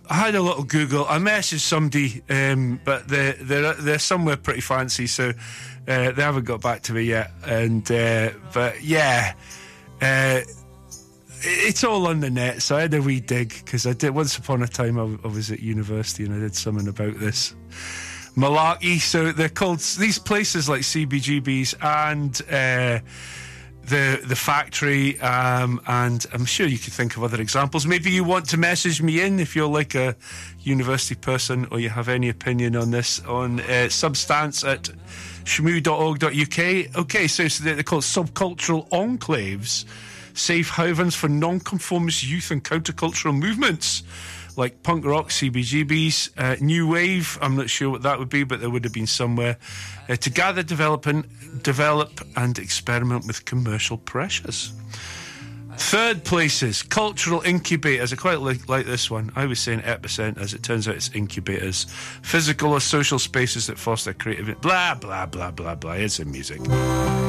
I had a little Google. I messaged somebody, but they're somewhere pretty fancy, so they haven't got back to me yet. And but yeah, it's all on the net. So I had a wee dig because I did once upon a time. I was at university and I did something about this malarkey. So they're called these places like CBGBs and the factory, and I'm sure you could think of other examples. Maybe you want to message me in if you're like a university person or you have any opinion on this on substance at shmoo.org.uk. Okay, so they're called subcultural enclaves, safe havens for non-conformist youth and countercultural movements like punk rock, CBGBs, new wave. I'm not sure what that would be, but there would have been somewhere to gather, develop and experiment with commercial pressures. Third places, cultural incubators. I quite like this one. I was saying epicent, as it turns out it's incubators. Physical or social spaces that foster creativity. Blah, blah, blah, blah, blah. It's in music.